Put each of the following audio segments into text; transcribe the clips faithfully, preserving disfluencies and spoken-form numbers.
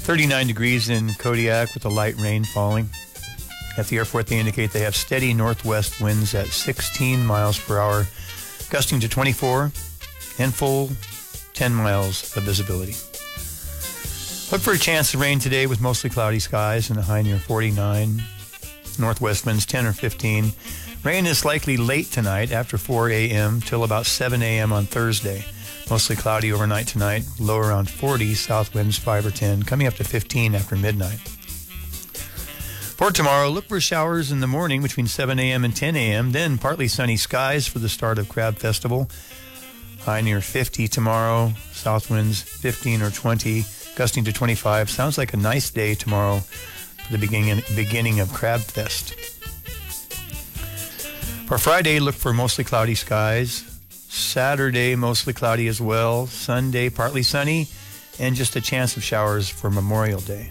thirty-nine degrees in Kodiak with a light rain falling. At the airport, they indicate they have steady northwest winds at sixteen miles per hour, gusting to twenty-four, and full ten miles of visibility. Look for a chance of rain today with mostly cloudy skies and a high near forty-nine. Northwest winds ten or fifteen. Rain is likely late tonight after four a.m. till about seven a.m. on Thursday. Mostly cloudy overnight tonight, low around forty, south winds five or ten, coming up to fifteen after midnight. For tomorrow, look for showers in the morning between seven a.m. and ten a.m., then partly sunny skies for the start of Crab Festival. High near fifty tomorrow, south winds fifteen or twenty, gusting to twenty-five. Sounds like a nice day tomorrow for the beginning, beginning of Crab Fest. For Friday, look for mostly cloudy skies. Saturday, mostly cloudy as well. Sunday, partly sunny, and just a chance of showers for Memorial Day.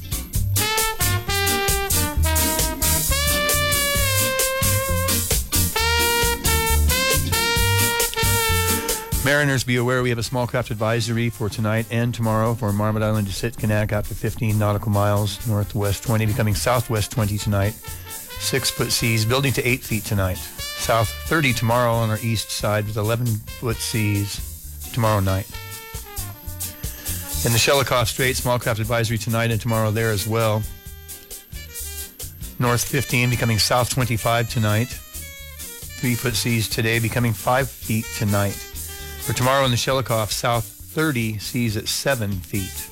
Mariners, be aware we have a small craft advisory for tonight and tomorrow for Marmot Island to Sitkinak out to fifteen nautical miles, northwest twenty, becoming southwest twenty tonight. Six-foot seas, building to eight feet tonight. South thirty tomorrow on our east side with eleven-foot seas tomorrow night. In the Shelikof Strait, small craft advisory tonight and tomorrow there as well. North fifteen, becoming south twenty-five tonight. Three-foot seas today, becoming five feet tonight. For tomorrow in the Shelikof, south thirty, seas at seven feet.